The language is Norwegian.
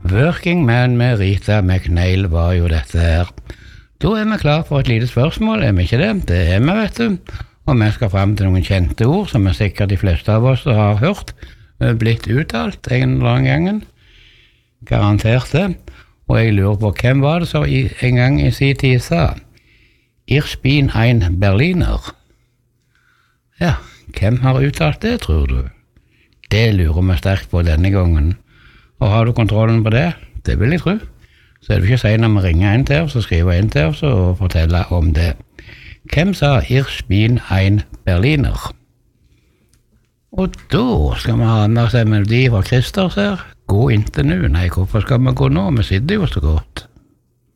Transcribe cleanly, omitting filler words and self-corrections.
Working Man med Rita McNeil var jo dette her. Da vi klar for et lite spørsmål, vi ikke det? Det vi, vet du. Og vi skal frem til noen kjente ord, som sikkert de fleste av oss har hørt, blitt uttalt en eller annen gangen. Garantert det. Og jeg lurer på, hvem var det som en gang i sin tid sa Ich bin ein Berliner? Ja, hvem har uttalt det, tror du? Det lurer vi sterkt på denne gangen. Og har du kontrollen på det? Det vil jeg tro. Så er det ikke å si når vi ringer en til oss og skriver en til oss og forteller om det. Hvem sa Ich bin ein Berliner? Og da skal vi ha med oss en melodi fra Christer her. Gå inntil nå. Nei, hvorfor skal vi gå nå? Vi sitter jo så godt.